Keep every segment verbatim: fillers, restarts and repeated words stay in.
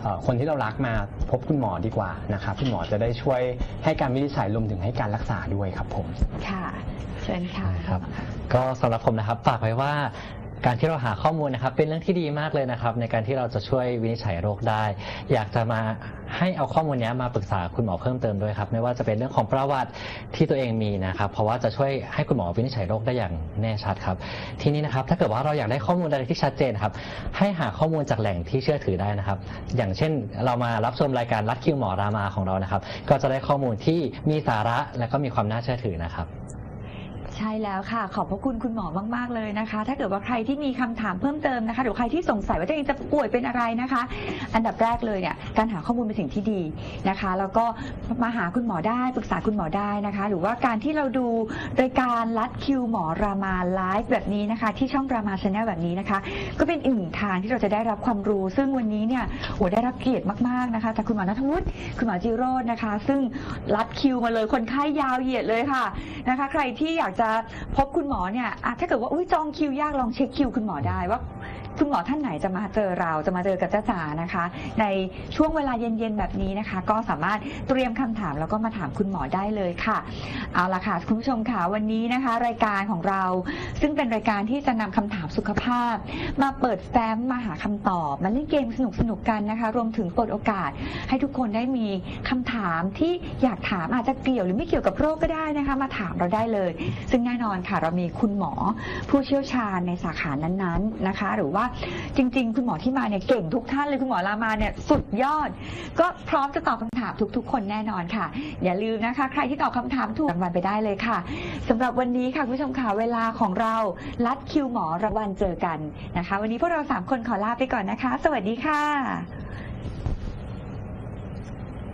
คนที่เรารักมาพบคุณหมอดีกว่านะครับคุณหมอจะได้ช่วยให้การวินิจฉัยรวมถึงให้การรักษาด้วยครับผมค่ะเชิญค่ะครับก็สำหรับผมนะครับฝากไว้ว่าการที่เราหาข้อมูลนะครับเป็นเรื่องที่ดีมากเลยนะครับในการที่เราจะช่วยวินิจฉัยโรคได้อยากจะมาให้เอาข้อมูลนี้มาปรึกษาคุณหมอเพิ่มเติมด้วยครับไม่ว่าจะเป็นเรื่องของประวัติที่ตัวเองมีนะครับเพราะว่าจะช่วยให้คุณหมอวินิจฉัยโรคได้อย่างแน่ชัดครับทีนี้นะครับถ้าเกิดว่าเราอยากได้ข้อมูลอะไรที่ชัดเจนครับให้หาข้อมูลจากแหล่งที่เชื่อถือได้นะครับอย่างเช่นเรามารับชมรายการลัดคิวหมอรามาของเรานะครับก็จะได้ข้อมูลที่มีสาระและก็มีความน่าเชื่อถือนะครับใช่แล้วค่ะขอบพระคุณคุณหมอมากๆเลยนะคะถ้าเกิดว่าใครที่มีคำถามเพิ่มเติมนะคะหรือใครที่สงสัยว่าตัวเองจะป่วยเป็นอะไรนะคะอันดับแรกเลยเนี่ยการหาข้อมูลเป็นสิ่งที่ดีนะคะแล้วก็มาหาคุณหมอได้ปรึกษาคุณหมอได้นะคะหรือว่าการที่เราดูรายการลัดคิวหมอรามาไลฟ์แบบนี้นะคะที่ช่องรามาชาแนลแบบนี้นะคะก็เป็นอีกหนึ่งทางที่เราจะได้รับความรู้ซึ่งวันนี้เนี่ยโอ้ได้รับเกียรติมากๆนะคะจากคุณหมอณัฐวุฒิคุณหมอจิโรจน์นะคะซึ่งลัดคิวมาเลยคนไข้ยาวเหยียดเลยค่ะนะคะใครที่อยากจะพบคุณหมอเนี่ยถ้าเกิดว่าอุ้ยจองคิวยากลองเช็คคิวคุณหมอได้ว่าคุณหมอท่านไหนจะมาเจอเราจะมาเจอกับจ้าจ๋านะคะในช่วงเวลาเย็นๆแบบนี้นะคะก็สามารถเตรียมคำถามแล้วก็มาถามคุณหมอได้เลยค่ะเอาล่ะค่ะคุณผู้ชมค่ะวันนี้นะคะรายการของเราซึ่งเป็นรายการที่จะนำคำถามสุขภาพมาเปิดแฟ้มมาหาคำตอบมาเล่นเกมสนุกๆกันนะคะรวมถึงเปิดโอกาสให้ทุกคนได้มีคำถามที่อยากถามอาจจะเกี่ยวหรือไม่เกี่ยวกับโรคก็ได้นะคะมาถามเราได้เลยซึ่งแน่นอนค่ะเรามีคุณหมอผู้เชี่ยวชาญในสาขานั้นๆนะคะหรือว่าจริงๆคุณหมอที่มาเนี่ยเก่งทุกท่านเลยคุณหมอรามาเนี่ยสุดยอดก็พร้อมจะตอบคำถามทุกๆคนแน่นอนค่ะอย่าลืมนะคะใครที่ตอบคำถามถูกรางวัลไปได้เลยค่ะสำหรับวันนี้ค่ะคุณผู้ชมค่ะเวลาของเราลัดคิวหมอรางวัลเจอกันนะคะวันนี้พวกเราสามคนขอลาไปก่อนนะคะสวัสดีค่ะ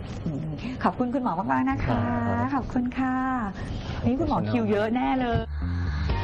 ขอบคุณคุณหมอมากๆนะคะขอบคุณค่ะนี่คุณหมอคิวเยอะแน่เลย